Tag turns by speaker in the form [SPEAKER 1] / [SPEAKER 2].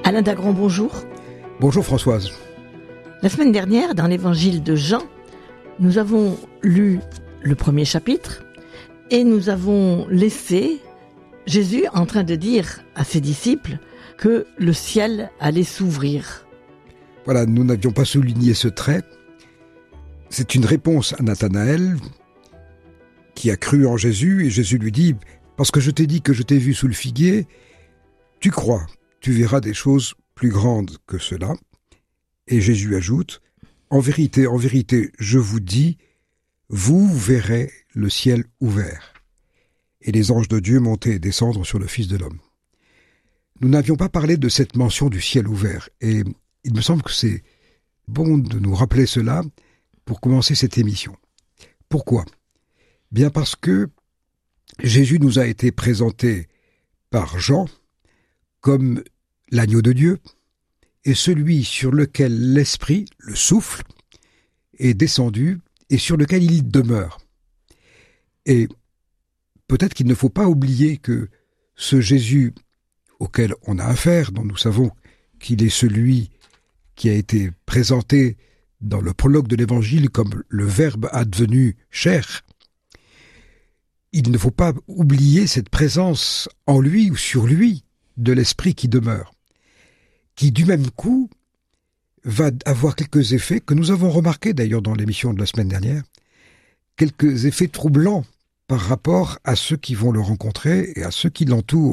[SPEAKER 1] Alain Dagron, bonjour.
[SPEAKER 2] Bonjour Françoise.
[SPEAKER 1] La semaine dernière, dans l'évangile de Jean, nous avons lu le premier chapitre et nous avons laissé Jésus en train de dire à ses disciples que le ciel allait s'ouvrir.
[SPEAKER 2] Voilà, nous n'avions pas souligné ce trait. C'est une réponse à Nathanaël qui a cru en Jésus et Jésus lui dit « Parce que je t'ai dit que je t'ai vu sous le figuier, tu crois, tu verras des choses plus grandes que cela. » Et Jésus ajoute « En vérité, je vous dis, vous verrez le ciel ouvert et les anges de Dieu monter et descendre sur le Fils de l'homme. » Nous n'avions pas parlé de cette mention du ciel ouvert et il me semble que c'est bon de nous rappeler cela pour commencer cette émission. Pourquoi ? Bien parce que Jésus nous a été présenté par Jean comme l'agneau de Dieu et celui sur lequel l'Esprit, le souffle, est descendu et sur lequel il demeure. Et peut-être qu'il ne faut pas oublier que ce Jésus auquel on a affaire, dont nous savons qu'il est celui qui a été présenté dans le prologue de l'Évangile comme le Verbe advenu chair, il ne faut pas oublier cette présence en lui ou sur lui de l'Esprit qui demeure, qui du même coup va avoir quelques effets que nous avons remarqués d'ailleurs dans l'émission de la semaine dernière, quelques effets troublants par rapport à ceux qui vont le rencontrer et à ceux qui l'entourent.